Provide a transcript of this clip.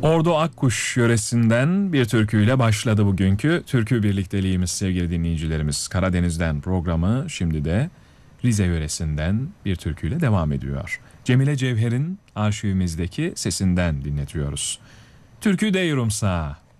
Ordu Akkuş yöresinden bir türküyle başladı bugünkü türkü birlikteliğimiz sevgili dinleyicilerimiz. Karadeniz'den programı şimdi de Rize yöresinden bir türküyle devam ediyor. Cemile Cevher'in arşivimizdeki sesinden dinletiyoruz. Türkü Deyrum Sağ.